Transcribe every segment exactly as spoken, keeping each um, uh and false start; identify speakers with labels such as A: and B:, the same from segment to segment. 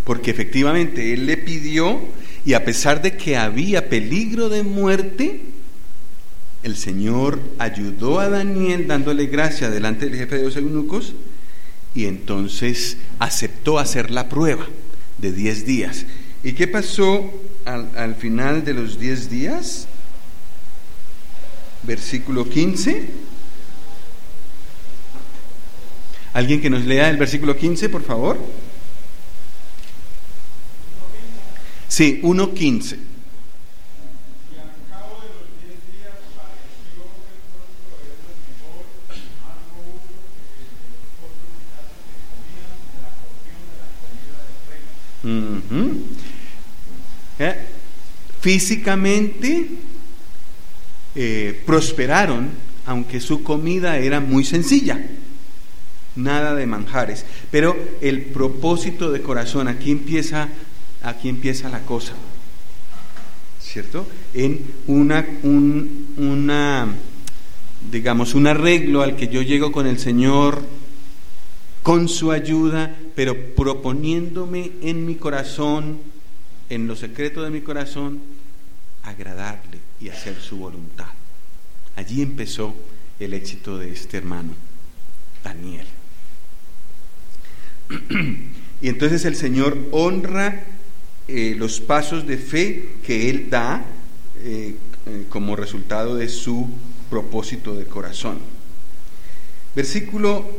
A: porque efectivamente él le pidió, y a pesar de que había peligro de muerte, el Señor ayudó a Daniel dándole gracia delante del jefe de los eunucos, y entonces aceptó hacer la prueba de diez días. ¿Y qué pasó al, al final de los diez días? Versículo quince. ¿Alguien que nos lea el versículo quince, por favor? Sí, uno quince.
B: Y al cabo de los diez días pareció el rostro de ellos mejor y más robusto que el de los otros muchachos que comían de la porción de la comida del rey.
A: Uh-huh. ¿Eh? Físicamente eh, prosperaron, aunque su comida era muy sencilla, nada de manjares, pero el propósito de corazón, aquí empieza, aquí empieza la cosa, ¿cierto? En una, un, una, digamos, un arreglo al que yo llego con el Señor, con su ayuda, pero proponiéndome en mi corazón, en lo secreto de mi corazón, agradarle y hacer su voluntad. Allí empezó el éxito de este hermano, Daniel. Y entonces el Señor honra eh, los pasos de fe que Él da eh, eh, como resultado de su propósito de corazón. Versículo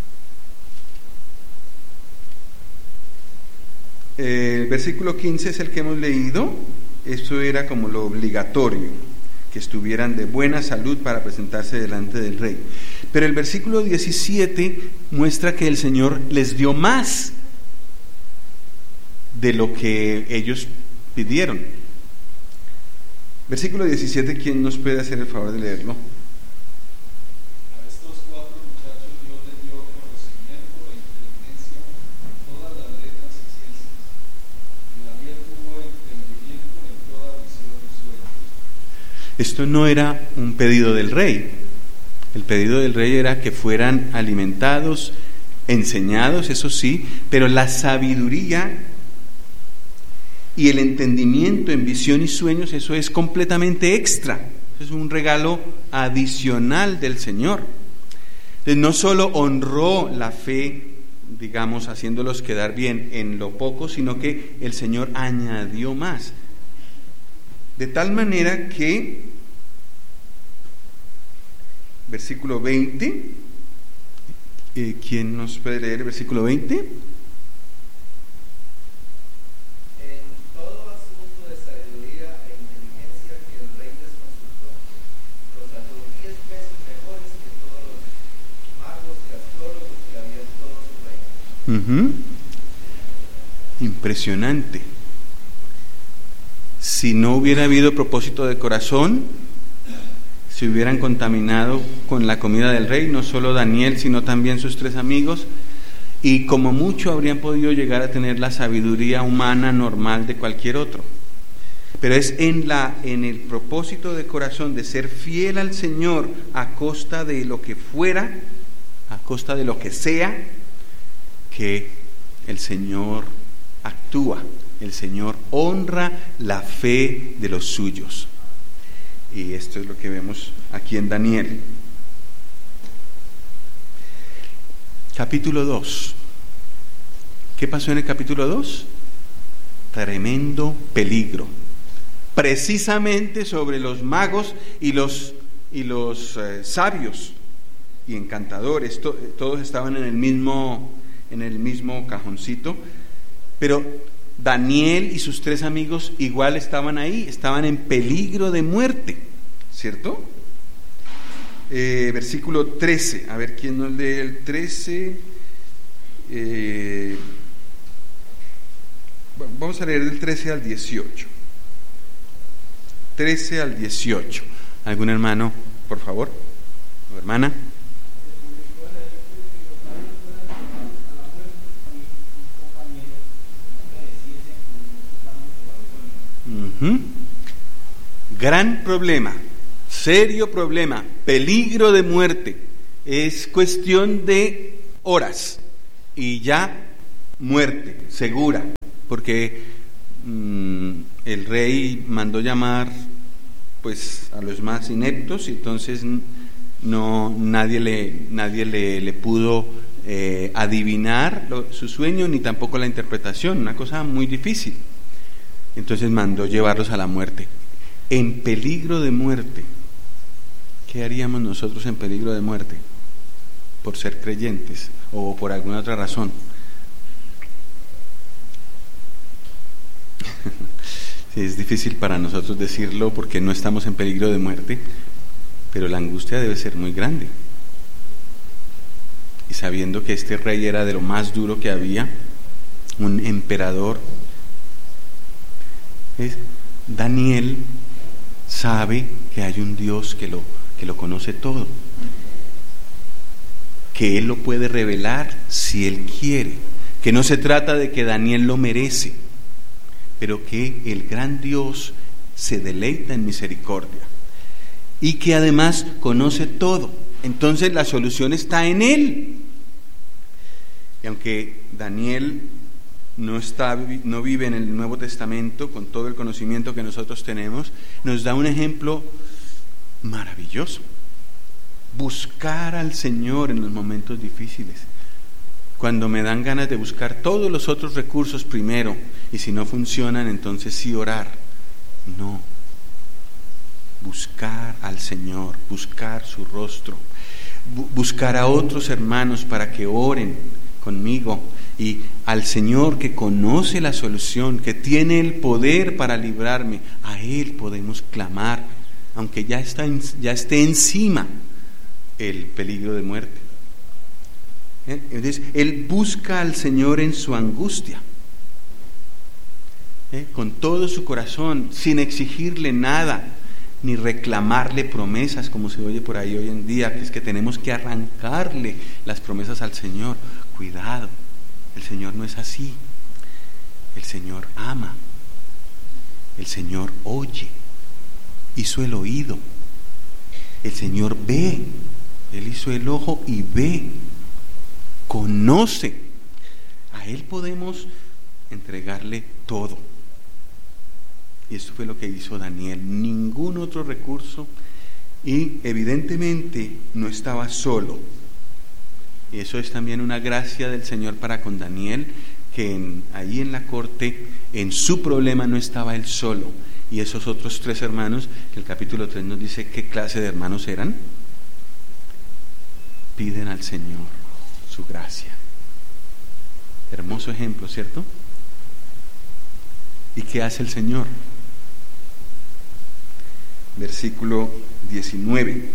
A: eh, versículo quince es el que hemos leído. Eso era como lo obligatorio, que estuvieran de buena salud para presentarse delante del rey. Pero el versículo diecisiete muestra que el Señor les dio más de lo que ellos pidieron. Versículo diecisiete, ¿quién nos puede hacer el favor de leerlo?
B: A estos cuatro muchachos Dios les dio conocimiento e inteligencia en todas las letras y ciencias, y Daniel tuvo entendimiento en toda visión y sueños.
A: Esto no era un pedido del rey. El pedido del rey era que fueran alimentados, enseñados, eso sí, pero la sabiduría y el entendimiento en visión y sueños, eso es completamente extra. Eso es un regalo adicional del Señor. Entonces, no solo honró la fe, digamos, haciéndolos quedar bien en lo poco, sino que el Señor añadió más. De tal manera que versículo veinte, eh, ¿quién nos puede leer el versículo veinte?
C: En todo asunto de sabiduría e inteligencia que el rey les consultó, los halló diez veces mejores que todos los magos y astrólogos que había en todo su reino.
A: Uh-huh. Impresionante. Si no hubiera habido propósito de corazón, se hubieran contaminado con la comida del rey, no solo Daniel, sino también sus tres amigos, y como mucho habrían podido llegar a tener la sabiduría humana normal de cualquier otro. Pero es en, la, en el propósito de corazón de ser fiel al Señor a costa de lo que fuera, a costa de lo que sea, que el Señor actúa, el Señor honra la fe de los suyos. Y esto es lo que vemos aquí en Daniel. Capítulo dos. ¿Qué pasó en el capítulo dos? Tremendo peligro. Precisamente sobre los magos y los, y los eh, sabios y encantadores. To, todos estaban en el mismo, en el mismo cajoncito. Pero Daniel y sus tres amigos igual estaban ahí, estaban en peligro de muerte, ¿cierto? Eh, versículo trece, a ver quién nos lee el trece. Eh, vamos a leer del trece al dieciocho. trece al dieciocho. ¿Algún hermano, por favor? ¿O hermana? Uh-huh. Gran problema, serio problema, peligro de muerte. Es cuestión de horas y ya muerte segura. porque mmm, el rey mandó llamar pues a los más ineptos y entonces no nadie le nadie le, le pudo eh, adivinar lo, su sueño ni tampoco la interpretación, una cosa muy difícil. Entonces mandó llevarlos a la muerte, en peligro de muerte. ¿Qué haríamos nosotros en peligro de muerte? Por ser creyentes o por alguna otra razón. Sí, es difícil para nosotros decirlo porque no estamos en peligro de muerte, pero la angustia debe ser muy grande. Y sabiendo que este rey era de lo más duro que había, un emperador, es, Daniel sabe que hay un Dios que lo, que lo conoce todo, que Él lo puede revelar si Él quiere, que no se trata de que Daniel lo merece, pero que el gran Dios se deleita en misericordia y que además conoce todo. Entonces la solución está en Él. Y aunque Daniel no está, no vive en el Nuevo Testamento con todo el conocimiento que nosotros tenemos, nos da un ejemplo maravilloso. Buscar al Señor en los momentos difíciles. Cuando me dan ganas de buscar todos los otros recursos primero, y si no funcionan, entonces sí orar. No. Buscar al Señor, buscar su rostro, bu- buscar a otros hermanos para que oren conmigo, y al Señor que conoce la solución, que tiene el poder para librarme, a Él podemos clamar, aunque ya está en, ya esté encima el peligro de muerte. ¿Eh? Entonces, Él busca al Señor en su angustia, ¿eh? con todo su corazón, sin exigirle nada, ni reclamarle promesas, como se oye por ahí hoy en día, que es que tenemos que arrancarle las promesas al Señor. Cuidado, el Señor no es así. El Señor ama, el Señor oye, hizo el oído, el Señor ve, Él hizo el ojo y ve, conoce. A Él podemos entregarle todo. Y eso fue lo que hizo Daniel, ningún otro recurso, y evidentemente no estaba solo. Y eso es también una gracia del Señor para con Daniel, que en, ahí en la corte, en su problema no estaba él solo. Y esos otros tres hermanos, que el capítulo tres nos dice qué clase de hermanos eran, piden al Señor su gracia. Hermoso ejemplo, ¿cierto? ¿Y qué hace el Señor? Versículo diecinueve.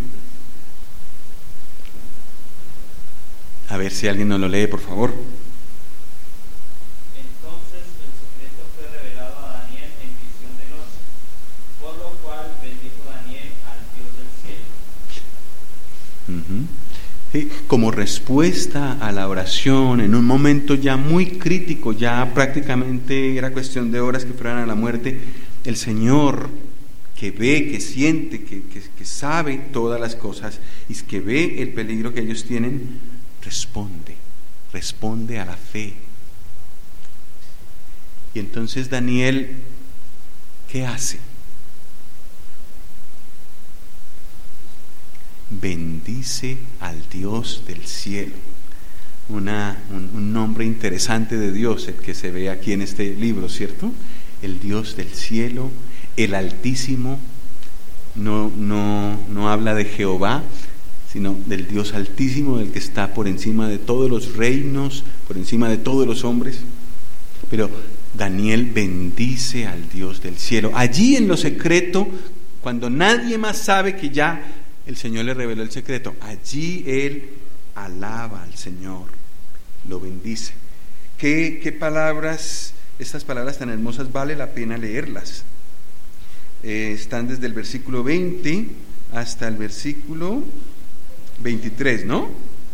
A: A ver si alguien nos lo lee, por favor.
D: Entonces el secreto fue revelado a Daniel en visión de noche, por lo cual bendijo Daniel al Dios del cielo.
A: Uh-huh. Sí, como respuesta a la oración, en un momento ya muy crítico, ya prácticamente era cuestión de horas que fueran a la muerte, el Señor, que ve, que siente, que, que, que sabe todas las cosas y que ve el peligro que ellos tienen, responde, responde a la fe. Y entonces Daniel, ¿qué hace? Bendice al Dios del cielo. Una, un, un nombre interesante de Dios, el que se ve aquí en este libro, ¿cierto? El Dios del cielo, el Altísimo. No, no, no habla de Jehová, sino del Dios Altísimo, del que está por encima de todos los reinos, por encima de todos los hombres. Pero Daniel bendice al Dios del cielo. Allí en lo secreto, cuando nadie más sabe que ya el Señor le reveló el secreto, allí él alaba al Señor, lo bendice. ¿Qué, qué palabras, estas palabras tan hermosas, vale la pena leerlas? Eh, están desde el versículo veinte hasta el versículo veintitrés, ¿no?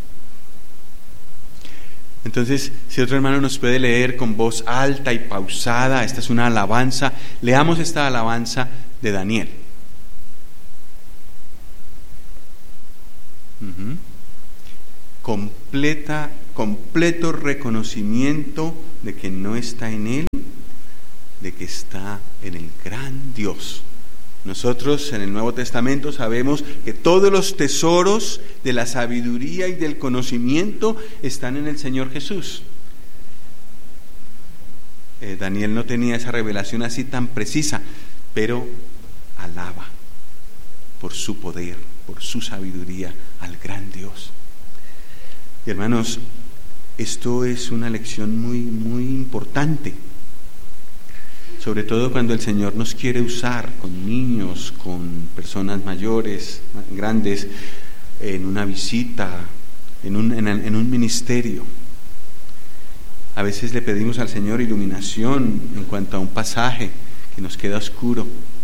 A: Entonces, si otro hermano nos puede leer con voz alta y pausada, esta es una alabanza, leamos esta alabanza de Daniel. Uh-huh. Completa, completo reconocimiento de que no está en él, de que está en el gran Dios. Nosotros en el Nuevo Testamento sabemos que todos los tesoros de la sabiduría y del conocimiento están en el Señor Jesús. Eh, Daniel no tenía esa revelación así tan precisa, pero alaba por su poder, por su sabiduría al gran Dios. Y hermanos, esto es una lección muy, muy importante, sobre todo cuando el Señor nos quiere usar con niños, con personas mayores, grandes, en una visita, en un, en, en un ministerio. A veces le pedimos al Señor iluminación en cuanto a un pasaje que nos queda oscuro.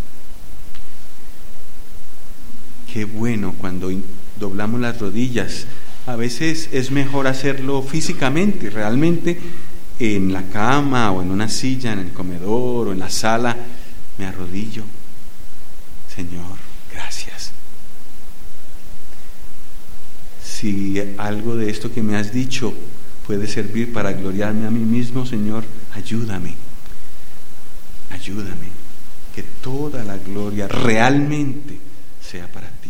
A: Qué bueno cuando doblamos las rodillas. A veces es mejor hacerlo físicamente, realmente en la cama o en una silla, en el comedor o en la sala, me arrodillo. Señor, gracias. Si algo de esto que me has dicho puede servir para gloriarme a mí mismo, Señor, ayúdame, ayúdame, que toda la gloria realmente sea para ti.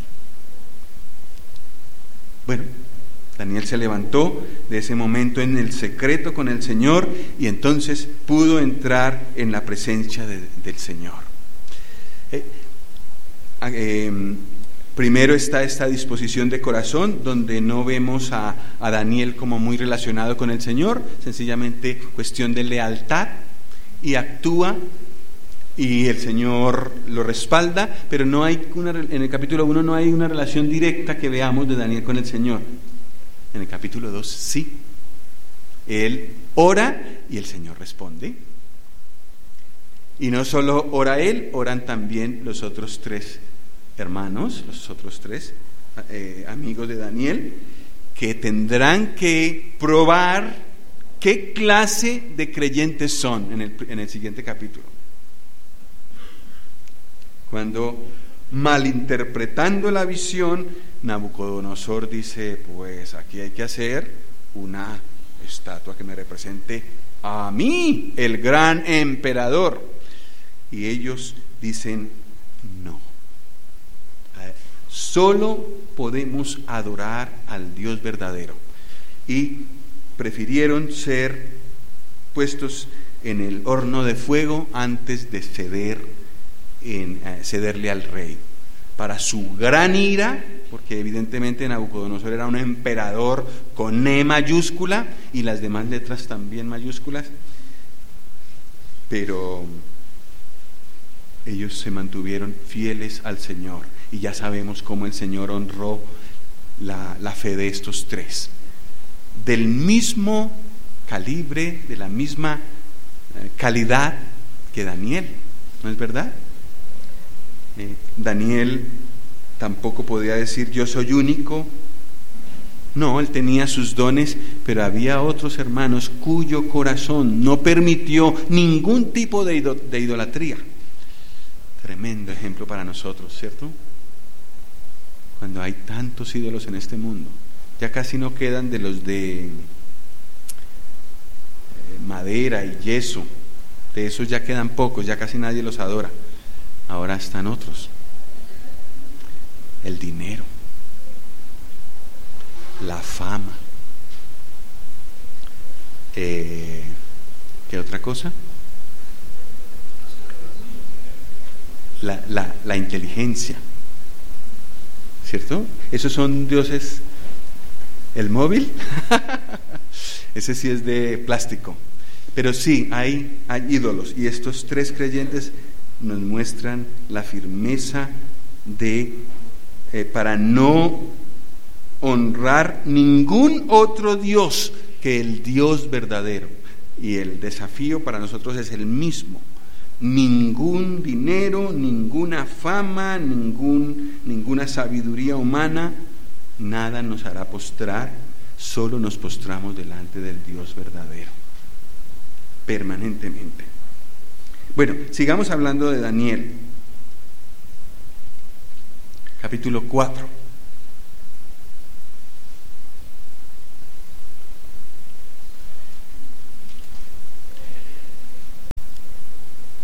A: Bueno, Daniel se levantó de ese momento en el secreto con el Señor y entonces pudo entrar en la presencia de, del Señor. Eh, eh, primero está esta disposición de corazón, donde no vemos a, a Daniel como muy relacionado con el Señor, sencillamente cuestión de lealtad, y actúa y el Señor lo respalda, pero no hay una, en el capítulo uno no hay una relación directa que veamos de Daniel con el Señor. En el capítulo dos sí. Él ora y el Señor responde. Y no solo ora él, oran también los otros tres hermanos, los otros tres eh, amigos de Daniel, que tendrán que probar qué clase de creyentes son en el, en el siguiente capítulo. Cuando, malinterpretando la visión, Nabucodonosor dice, pues aquí hay que hacer una estatua que me represente a mí, el gran emperador. Y ellos dicen, no, solo podemos adorar al Dios verdadero. Y prefirieron ser puestos en el horno de fuego antes de ceder en eh, cederle al rey. Para su gran ira, porque evidentemente Nabucodonosor era un emperador con E mayúscula y las demás letras también mayúsculas, pero ellos se mantuvieron fieles al Señor, y ya sabemos cómo el Señor honró la, la fe de estos tres, del mismo calibre, de la misma eh, calidad que Daniel, ¿no es verdad? Eh, Daniel tampoco podía decir yo soy único. No, él tenía sus dones, pero había otros hermanos cuyo corazón no permitió ningún tipo de, ido, de idolatría. Tremendo ejemplo para nosotros, ¿cierto? Cuando hay tantos ídolos en este mundo, ya casi no quedan de los de eh, madera y yeso, de esos ya quedan pocos, ya casi nadie los adora. Ahora están otros. El dinero, la fama, eh, ¿qué otra cosa? La, la, la inteligencia, ¿cierto? Esos son dioses. El móvil, ese sí es de plástico, pero sí hay, hay ídolos, y estos tres creyentes nos muestran la firmeza de eh, para no honrar ningún otro Dios que el Dios verdadero. Y el desafío para nosotros es el mismo: ningún dinero, ninguna fama, ningún, ninguna sabiduría humana, nada nos hará postrar, solo nos postramos delante del Dios verdadero, permanentemente. Bueno, sigamos hablando de Daniel. Capítulo cuatro.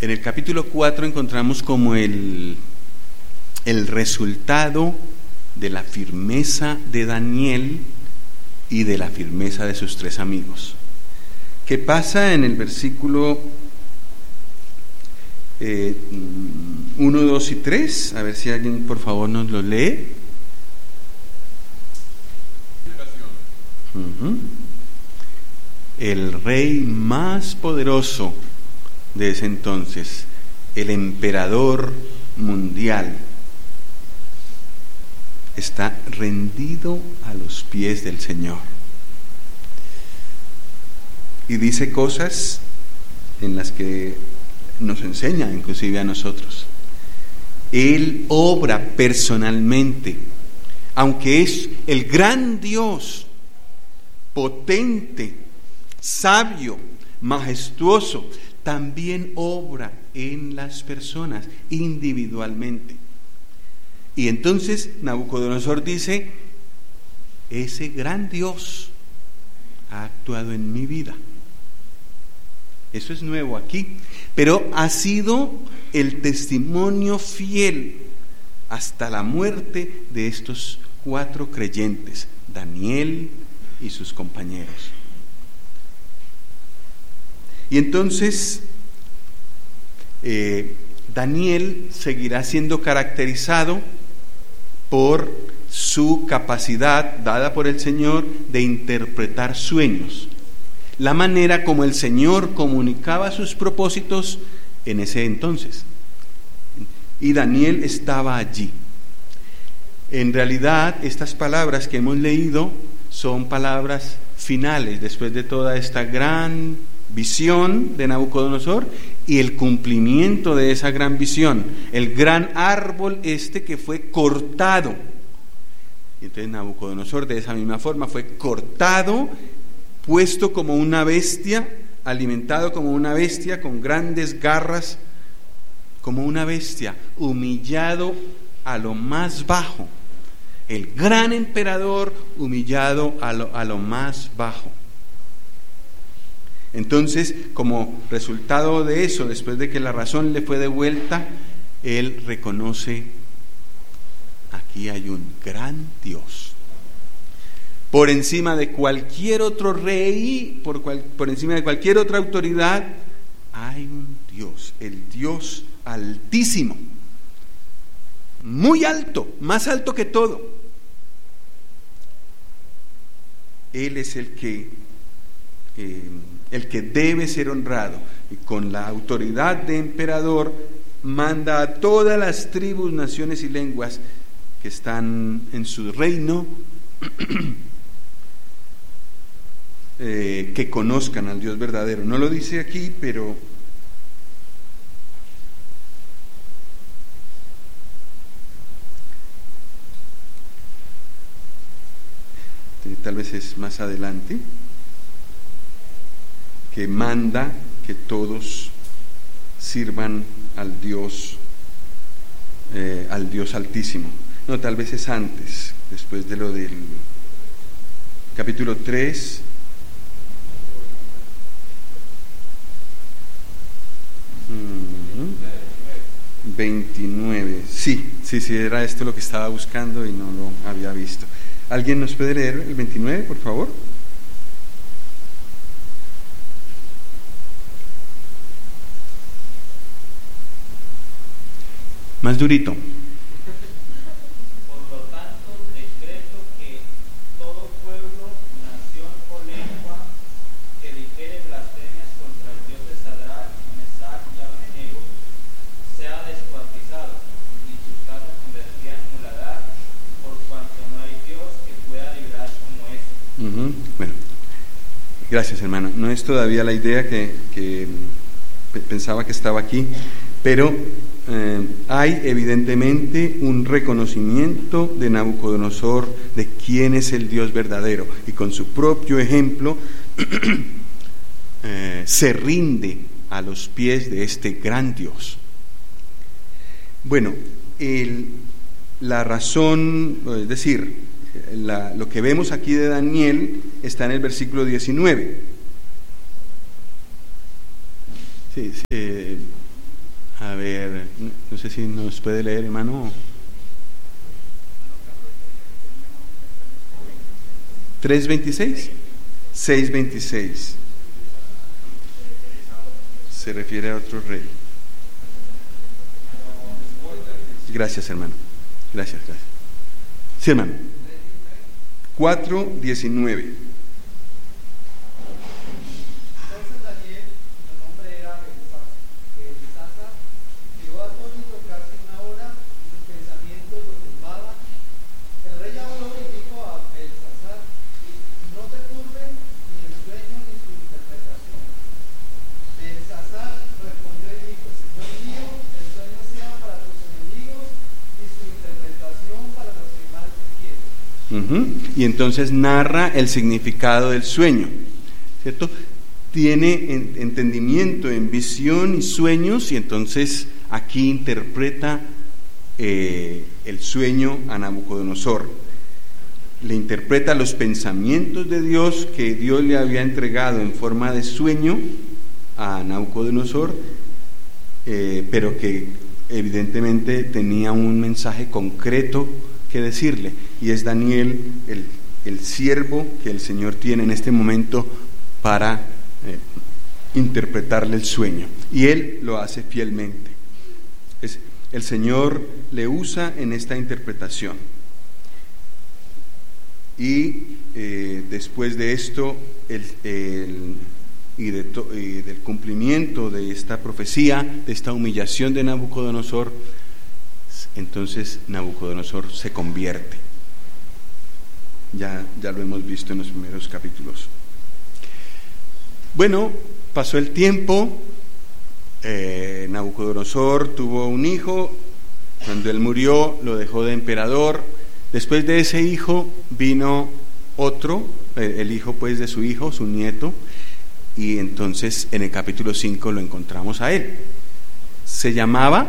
A: En el capítulo cuatro encontramos como el, el resultado de la firmeza de Daniel y de la firmeza de sus tres amigos. ¿Qué pasa en el versículo eh, uno, dos y tres? A ver si alguien por favor nos lo lee. Uh-huh. El rey más poderoso de ese entonces, el emperador mundial, está rendido a los pies del Señor y dice cosas en las que nos enseña inclusive a nosotros. Él obra personalmente, aunque es el gran Dios, potente, sabio, majestuoso, también obra en las personas individualmente. Y entonces Nabucodonosor dice: ese gran Dios ha actuado en mi vida. Eso es nuevo aquí, pero ha sido el testimonio fiel hasta la muerte de estos cuatro creyentes, Daniel y sus compañeros. Y entonces eh, Daniel seguirá siendo caracterizado por su capacidad dada por el Señor de interpretar sueños, la manera como el Señor comunicaba sus propósitos en ese entonces. Y Daniel estaba allí. En realidad, estas palabras que hemos leído son palabras finales después de toda esta gran visión de Nabucodonosor y el cumplimiento de esa gran visión, el gran árbol este que fue cortado. Y entonces Nabucodonosor de esa misma forma fue cortado, puesto como una bestia, alimentado como una bestia, con grandes garras, como una bestia, humillado a lo más bajo. El gran emperador humillado a lo, a lo más bajo. Entonces, como resultado de eso, después de que la razón le fue devuelta, él reconoce: aquí hay un gran Dios. Por encima de cualquier otro rey, por, cual, por encima de cualquier otra autoridad, hay un Dios, el Dios altísimo, muy alto, más alto que todo. Él es el que eh, el que debe ser honrado, y con la autoridad de emperador manda a todas las tribus, naciones y lenguas que están en su reino eh, que conozcan al Dios verdadero. No lo dice aquí, pero tal vez es más adelante, que manda que todos sirvan al Dios, eh, al Dios altísimo. No, tal vez es antes, después de lo del capítulo tres. Uh-huh. veintinueve. Sí, sí, sí, era esto lo que estaba buscando y no lo había visto. ¿Alguien nos puede leer el veintinueve, por favor? Más durito.
D: Por lo tanto, decreto que todo pueblo, nación o lengua que dijere blasfemias contra el Dios de Sadrach, Mesach y Abednego sea descuartizado y su casa convertida en muladar, por cuanto no hay Dios que pueda librar como este.
A: Uh-huh. Bueno, gracias, hermano. No es todavía la idea que, que pensaba que estaba aquí, pero Eh, hay evidentemente un reconocimiento de Nabucodonosor de quién es el Dios verdadero, y con su propio ejemplo eh, se rinde a los pies de este gran Dios. Bueno, el, la razón, es decir, la, lo que vemos aquí de Daniel está en el versículo diecinueve. Sí, sí, A ver, no sé si nos puede leer, hermano. ¿tres veintiséis? seis veintiséis. Se refiere a otro rey. Gracias, hermano. Gracias, gracias. Sí, hermano. cuatro diecinueve.
C: Entonces Daniel, su nombre era Belsasar, quedó atónito casi una hora y sus pensamientos lo turbaban. El rey habló y dijo a Belsasar: no te turben ni el sueño ni su interpretación. Belsasar respondió y dijo: Señor mío, el sueño sea para tus enemigos y su interpretación para los que mal te quieren.
A: Uh-huh. Y entonces narra el significado del sueño, ¿cierto? Tiene en, entendimiento en visión y sueños, y entonces aquí interpreta eh, el sueño a Nabucodonosor. Le interpreta los pensamientos de Dios que Dios le había entregado en forma de sueño a Nabucodonosor, eh, pero que evidentemente tenía un mensaje concreto que decirle, y es Daniel el, el siervo que el Señor tiene en este momento para eh, interpretarle el sueño, y él lo hace fielmente. Es, el Señor le usa en esta interpretación, y eh, después de esto el, el, y, de to, y del cumplimiento de esta profecía, de esta humillación de Nabucodonosor, entonces Nabucodonosor se convierte. Ya, ya lo hemos visto en los primeros capítulos. Bueno, pasó el tiempo, eh, Nabucodonosor tuvo un hijo. Cuando él murió lo dejó de emperador. Después de ese hijo vino otro, eh, el hijo pues de su hijo, su nieto, y entonces en el capítulo cinco lo encontramos a él. Se llamaba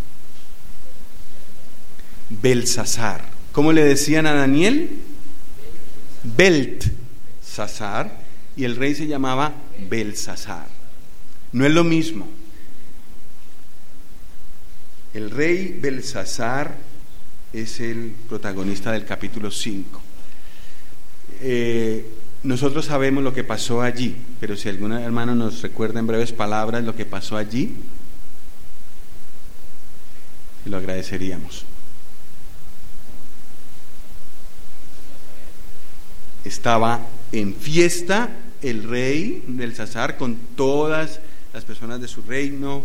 A: Belsasar. ¿Cómo le decían a Daniel? Beltsasar, y el rey se llamaba Belsasar. No es lo mismo. El rey Belsasar es el protagonista del capítulo cinco. Eh, nosotros sabemos lo que pasó allí, pero si algún hermano nos recuerda en breves palabras lo que pasó allí, lo agradeceríamos. Estaba en fiesta el rey Belsasar con todas las personas de su reino.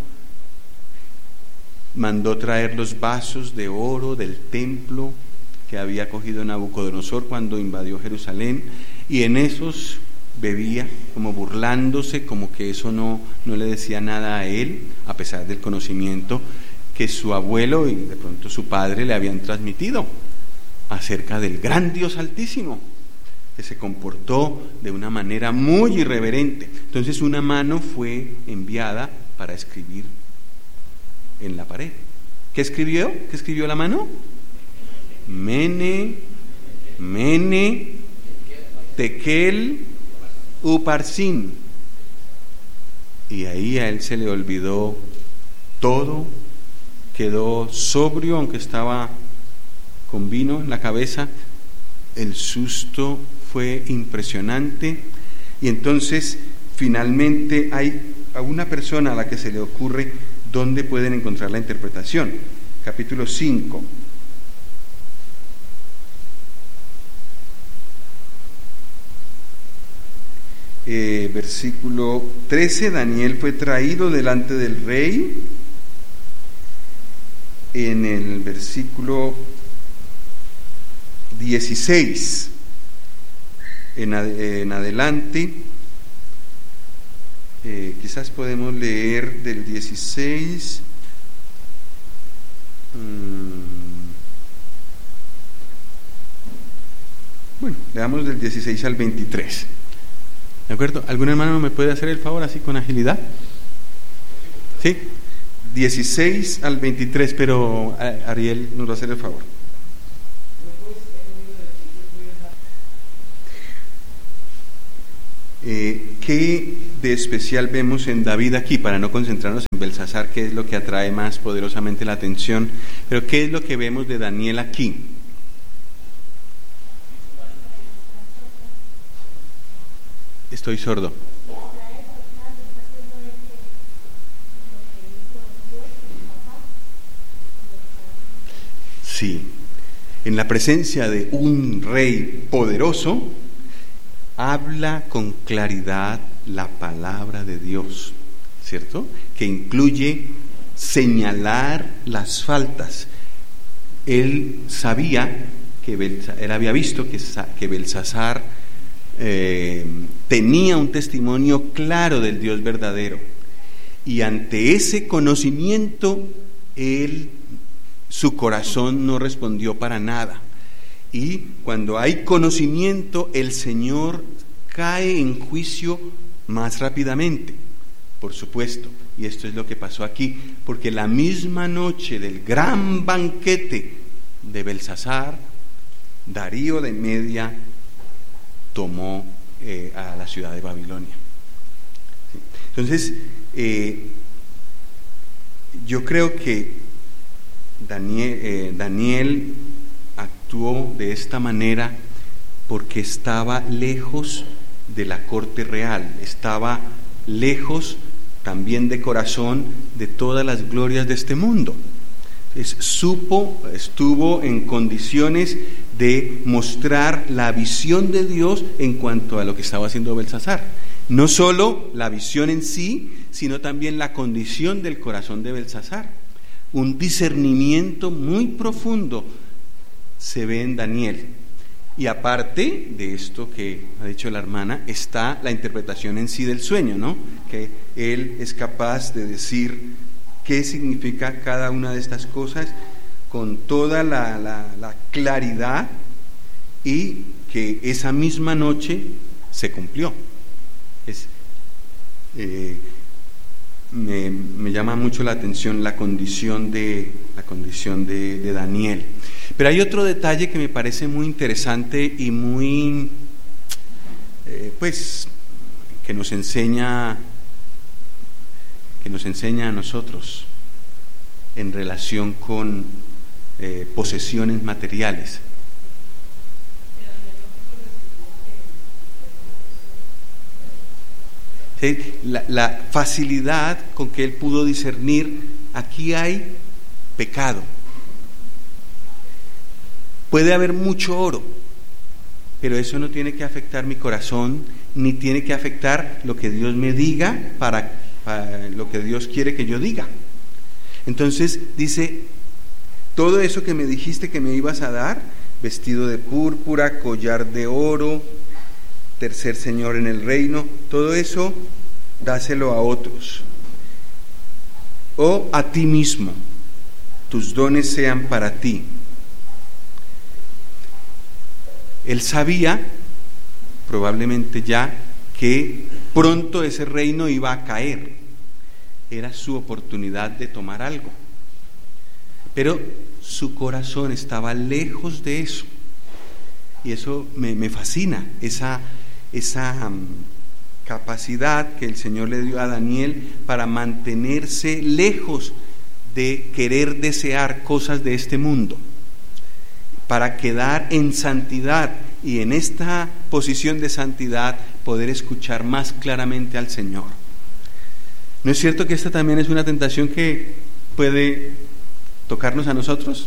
A: Mandó traer los vasos de oro del templo que había cogido Nabucodonosor cuando invadió Jerusalén, y en esos bebía, como burlándose, como que eso no, no le decía nada a él, a pesar del conocimiento que su abuelo y de pronto su padre le habían transmitido acerca del gran Dios Altísimo, que se comportó de una manera muy irreverente. Entonces una mano fue enviada para escribir en la pared. ¿Qué escribió? ¿Qué escribió la mano? Mene, Mene, Tekel, Uparsin. Y ahí a él se le olvidó todo, quedó sobrio, aunque estaba con vino en la cabeza. El susto fue impresionante, y entonces finalmente hay a una persona a la que se le ocurre dónde pueden encontrar la interpretación. Capítulo cinco. Eh, versículo trece. Daniel fue traído delante del rey. En el versículo dieciséis en, ad, en adelante, eh, quizás podemos leer del dieciséis, mmm, bueno, leamos del dieciséis al veintitrés, ¿de acuerdo? ¿Algún hermano me puede hacer el favor así con agilidad? ¿Sí? dieciséis al veintitrés, pero Ariel nos va a hacer el favor. Eh, ¿qué de especial vemos en David aquí? Para no concentrarnos en Belsasar, que es lo que atrae más poderosamente la atención, pero ¿qué es lo que vemos de Daniel aquí? Estoy sordo. Sí, en la presencia de un rey poderoso, habla con claridad la palabra de Dios, ¿cierto? Que incluye señalar las faltas. Él sabía que Belsa, él había visto que, que Belsasar eh, tenía un testimonio claro del Dios verdadero, y ante ese conocimiento él, su corazón no respondió para nada. Y cuando hay conocimiento, el Señor cae en juicio más rápidamente, por supuesto. Y esto es lo que pasó aquí, porque la misma noche del gran banquete de Belsasar, Darío de Media tomó eh, a la ciudad de Babilonia. ¿Sí? Entonces, eh, yo creo que Daniel, eh, Daniel actuó de esta manera porque estaba lejos de la corte real, estaba lejos también de corazón de todas las glorias de este mundo. Entonces, supo, estuvo en condiciones de mostrar la visión de Dios en cuanto a lo que estaba haciendo Belsasar. No solo la visión en sí, sino también la condición del corazón de Belsasar. Un discernimiento muy profundo se ve en Daniel. Y aparte de esto que ha dicho la hermana, está la interpretación en sí del sueño, ¿no? Que él es capaz de decir qué significa cada una de estas cosas con toda la, la, la claridad, y que esa misma noche se cumplió. Es, eh, me, me llama mucho la atención la condición de, la condición de, de Daniel. Pero hay otro detalle que me parece muy interesante y muy, eh, pues, que nos enseña, que nos enseña a nosotros en relación con eh, posesiones materiales. ¿Sí? La, la facilidad con que él pudo discernir, aquí hay pecado. Puede haber mucho oro, pero eso no tiene que afectar mi corazón, ni tiene que afectar lo que Dios me diga, para, para lo que Dios quiere que yo diga. Entonces dice, todo eso que me dijiste que me ibas a dar, vestido de púrpura, collar de oro, tercer señor en el reino, todo eso dáselo a otros, o a ti mismo, tus dones sean para ti. Él sabía, probablemente ya, que pronto ese reino iba a caer. Era su oportunidad de tomar algo. Pero su corazón estaba lejos de eso. Y eso me, me fascina, esa, esa um, capacidad que el Señor le dio a Daniel para mantenerse lejos de querer desear cosas de este mundo, para quedar en santidad, y en esta posición de santidad poder escuchar más claramente al Señor. ¿No es cierto que esta también es una tentación que puede tocarnos a nosotros?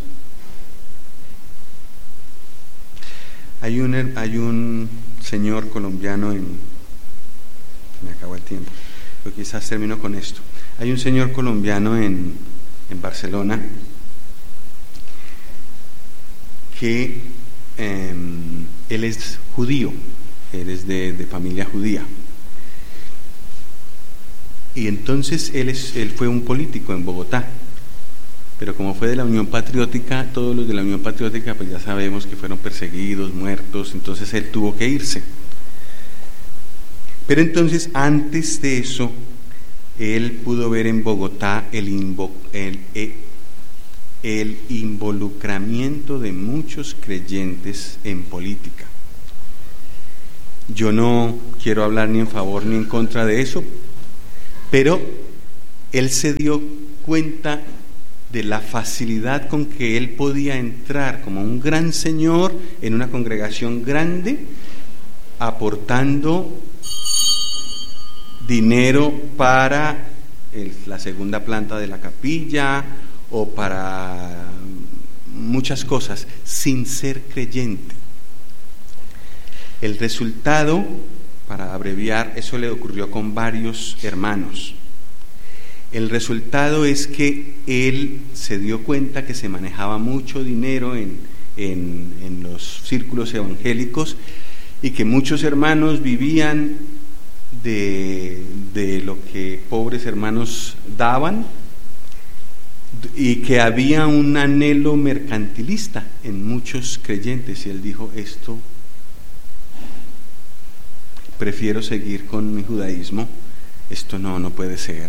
A: Hay un, hay un señor colombiano en... me acabó el tiempo, pero quizás termino con esto. Hay un señor colombiano en, en Barcelona que eh, él es judío, él es de, de familia judía, y entonces él, es, él fue un político en Bogotá, pero como fue de la Unión Patriótica, todos los de la Unión Patriótica pues ya sabemos que fueron perseguidos, muertos, entonces él tuvo que irse. Pero entonces antes de eso, él pudo ver en Bogotá el, invo, el, el el involucramiento de muchos creyentes en política. Yo no quiero hablar ni en favor ni en contra de eso, pero él se dio cuenta de la facilidad con que él podía entrar como un gran señor en una congregación grande, aportando dinero para el, la segunda planta de la capilla o para muchas cosas, sin ser creyente. El resultado, para abreviar, eso le ocurrió con varios hermanos. El resultado es que él se dio cuenta que se manejaba mucho dinero en, en, en los círculos evangélicos y que muchos hermanos vivían de, de lo que pobres hermanos daban, y que había un anhelo mercantilista en muchos creyentes, y él dijo: esto, prefiero seguir con mi judaísmo, esto no, no puede ser.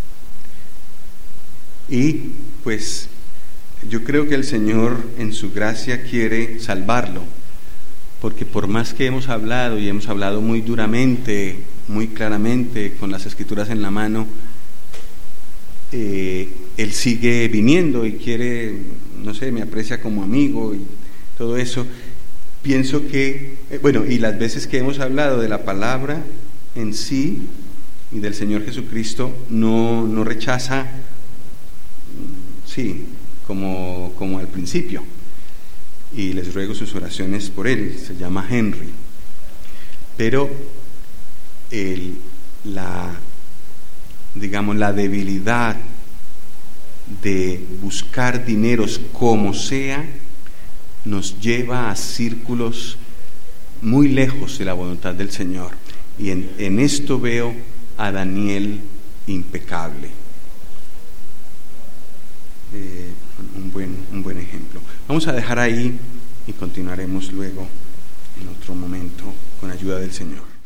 A: Y pues yo creo que el Señor en su gracia quiere salvarlo, porque por más que hemos hablado, y hemos hablado muy duramente, muy claramente, con las escrituras en la mano, eh, él sigue viniendo y quiere, no sé, me aprecia como amigo y todo eso. Pienso que, eh, bueno, y las veces que hemos hablado de la palabra en sí y del Señor Jesucristo, no, no rechaza, sí, como, como al principio. Y les ruego sus oraciones por él. Se llama Henry. Pero el, la, digamos, la debilidad de buscar dineros como sea nos lleva a círculos muy lejos de la voluntad del Señor, y en, en esto veo a Daniel impecable, eh, un buen, un buen ejemplo. Vamos a dejar ahí y continuaremos luego en otro momento con ayuda del Señor.